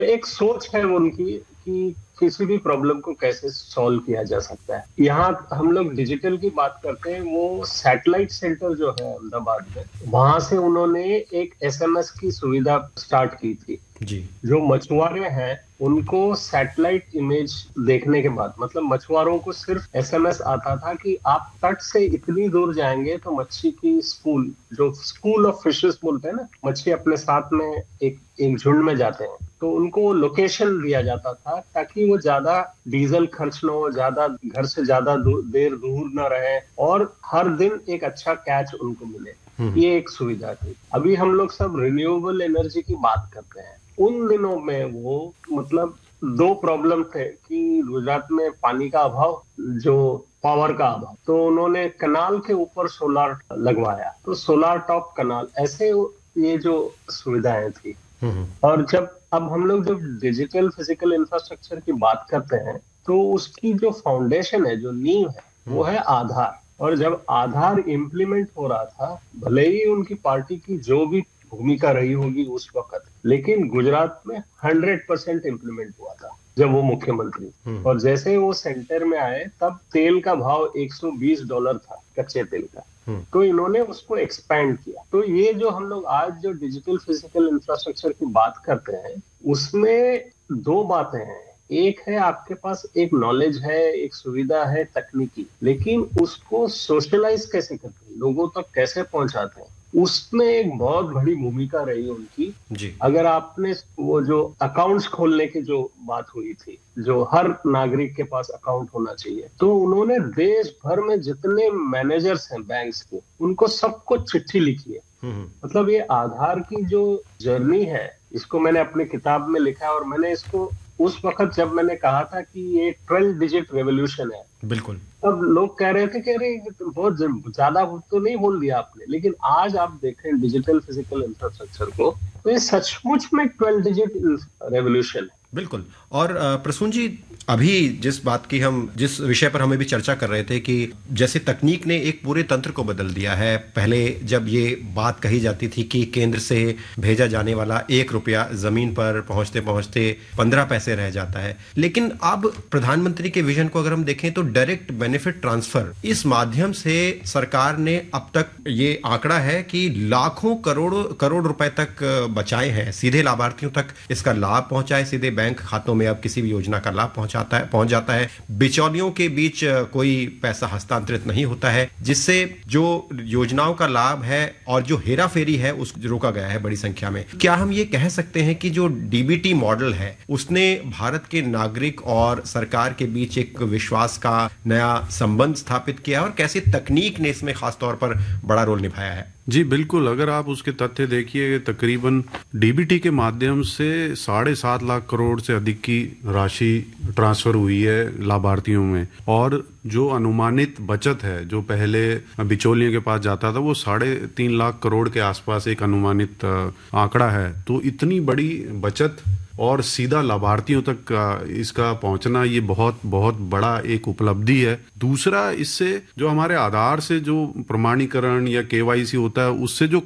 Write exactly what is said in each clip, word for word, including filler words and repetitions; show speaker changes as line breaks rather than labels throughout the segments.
एक सोच है उनकी कि किसी भी प्रॉब्लम को कैसे सॉल्व किया जा सकता है। यहाँ हम लोग डिजिटल की बात करते हैं, वो सैटेलाइट सेंटर जो है अहमदाबाद में, वहां से उन्होंने एक एसएमएस की सुविधा स्टार्ट की थी।
जी।
जो मछुआरे हैं उनको सैटेलाइट इमेज देखने के बाद, मतलब मछुआरों को सिर्फ एसएमएस आता था कि आप तट से इतनी दूर जाएंगे तो मच्छी की स्कूल, जो स्कूल ऑफ फिशेस बोलते हैं ना, मच्छी अपने साथ में एक एक झुंड में जाते हैं, तो उनको लोकेशन दिया जाता था ताकि वो ज्यादा डीजल खर्च न हो, ज्यादा घर से ज्यादा दू, देर दूर न रहे, और हर दिन एक अच्छा कैच उनको मिले।
हम्म।
ये एक सुविधा थी। अभी हम लोग सब रिन्यूएबल एनर्जी की बात करते हैं। उन दिनों में वो, मतलब दो प्रॉब्लम थे कि गुजरात में पानी का अभाव, जो पावर का अभाव, तो उन्होंने कनाल के ऊपर सोलार लगवाया, तो सोलार टॉप कनाल, ऐसे ये जो सुविधाएं थी।
हम्म।
और जब अब हम लोग जब डिजिटल फिजिकल इंफ्रास्ट्रक्चर की बात करते हैं, तो उसकी जो फाउंडेशन है, जो नींव है, वो है आधार। और जब आधार इम्प्लीमेंट हो रहा था, भले ही उनकी पार्टी की जो भी भूमिका रही होगी उस वक्त, लेकिन गुजरात में हंड्रेड परसेंट इम्प्लीमेंट हुआ था जब वो मुख्यमंत्री थे।
हम्म।
और जैसे वो सेंटर में आए, तब तेल का भाव एक सौ बीस डॉलर था, कच्चे तेल का।
हम्म।
तो इन्होंने उसको एक्सपैंड किया। तो ये जो हम लोग आज जो डिजिटल फिजिकल इंफ्रास्ट्रक्चर की बात करते हैं, उसमें दो बातें हैं। एक है आपके पास एक नॉलेज है, एक सुविधा है तकनीकी, लेकिन उसको सोशलाइज कैसे करते हैं, लोगों तक कैसे पहुंचाते हैं, उसमें एक बहुत बड़ी भूमिका रही उनकी।
जी।
अगर आपने वो जो अकाउंट्स खोलने की जो बात हुई थी, जो हर नागरिक के पास अकाउंट होना चाहिए, तो उन्होंने देश भर में जितने मैनेजर्स हैं बैंक्स के, उनको सबको चिट्ठी लिखी है।
हम्म।
मतलब ये आधार की जो जर्नी है, इसको मैंने अपनी किताब में लिखा है। और मैंने इसको उस वक्त जब मैंने कहा था कि ये ट्वेल्व डिजिट रेवोल्यूशन है,
बिल्कुल।
तब लोग कह रहे थे कि अरे ये तो बहुत ज्यादा तो नहीं बोल दिया आपने। लेकिन आज आप देखें डिजिटल फिजिकल इंफ्रास्ट्रक्चर को, तो ये सचमुच में ट्वेल्व डिजिट रेवोल्यूशन है।
बिल्कुल। और अ, प्रसून जी, अभी जिस बात की हम जिस विषय पर हमें भी चर्चा कर रहे थे कि जैसे तकनीक ने एक पूरे तंत्र को बदल दिया है। पहले जब ये बात कही जाती थी कि केंद्र से भेजा जाने वाला एक रुपया जमीन पर पहुंचते पहुंचते पंद्रह पैसे रह जाता है, लेकिन अब प्रधानमंत्री के विजन को अगर हम देखें तो डायरेक्ट बेनिफिट ट्रांसफर, इस माध्यम से सरकार ने अब तक ये आंकड़ा है कि लाखों करोड़ करोड़ रुपए तक बचाए हैं, सीधे लाभार्थियों तक इसका लाभ पहुंचाए, सीधे बैंक खातों में अब किसी भी योजना का लाभ पहुंचाता है पहुंच जाता है। बिचौलियों के बीच कोई पैसा हस्तांतरित नहीं होता है, जिससे जो योजनाओं का लाभ है और जो हेरा फेरी है उसको रोका गया है बड़ी संख्या में। क्या हम ये कह सकते हैं कि जो डीबीटी मॉडल है उसने भारत के नागरिक और सरकार के बीच एक विश्वास का नया संबंध स्थापित किया, और कैसे तकनीक ने इसमें खास तौर पर बड़ा रोल निभाया है?
जी बिल्कुल। अगर आप उसके तथ्य देखिए, तकरीबन डीबीटी के माध्यम से साढ़े सात लाख करोड़ से अधिक की राशि ट्रांसफर हुई है लाभार्थियों में, और जो अनुमानित बचत है जो पहले बिचौलियों के पास जाता था, वो साढ़े तीन लाख करोड़ के आसपास एक अनुमानित आंकड़ा है। तो इतनी बड़ी बचत और सीधा लाभार्थियों तक इसका पहुंचना, ये बहुत बहुत बड़ा एक उपलब्धि है। दूसरा, इससे जो हमारे आधार से जो प्रमाणीकरण या केवाईसी होता है, उससे जो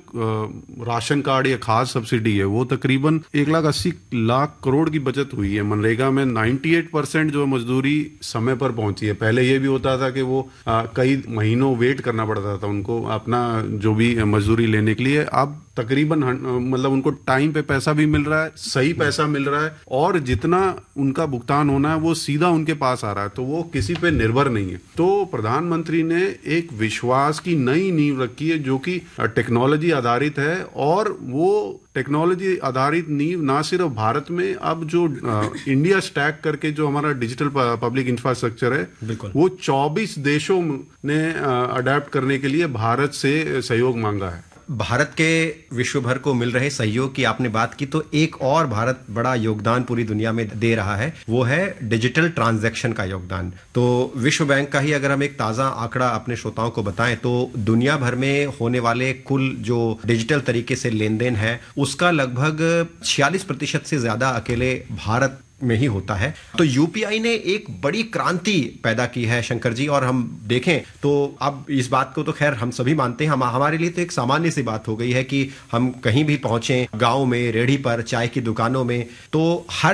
राशन कार्ड या खाद सब्सिडी है, वो तकरीबन एक लाख अस्सी लाख करोड़ की बचत हुई है। मनरेगा में अट्ठानवे परसेंट जो मजदूरी समय पर पहुंची है। पहले ये भी होता था कि वो आ, कई महीनों वेट करना पड़ता था उनको अपना जो भी मजदूरी लेने के लिए। अब तकरीबन मतलब उनको टाइम पे पैसा भी मिल रहा है, सही पैसा मिल रहा है, और जितना उनका भुगतान होना है वो सीधा उनके पास आ रहा है, तो वो किसी पे निर्भर नहीं है। तो प्रधानमंत्री ने एक विश्वास की नई नींव रखी है जो कि टेक्नोलॉजी आधारित है, और वो टेक्नोलॉजी आधारित नींव ना सिर्फ भारत में, अब जो इंडिया स्टैक करके जो हमारा डिजिटल पब्लिक इंफ्रास्ट्रक्चर है, वो चौबीस देशों ने अडेप्ट करने के लिए भारत से सहयोग मांगा है।
भारत के विश्व भर को मिल रहे सहयोग की आपने बात की, तो एक और भारत बड़ा योगदान पूरी दुनिया में दे रहा है, वो है डिजिटल ट्रांजैक्शन का योगदान। तो विश्व बैंक का ही अगर हम एक ताज़ा आंकड़ा अपने श्रोताओं को बताएं, तो दुनिया भर में होने वाले कुल जो डिजिटल तरीके से लेन देन है, उसका लगभग छियालीस प्रतिशत से ज्यादा अकेले भारत में ही होता है। तो यूपीआई ने एक बड़ी क्रांति पैदा की है शंकर जी, और हम देखें तो अब इस बात को तो खैर हम सभी मानते हैं, हम हमारे लिए तो एक सामान्य सी बात हो गई है कि हम कहीं भी पहुंचे, गांव में, रेहड़ी पर, चाय की दुकानों में, तो हर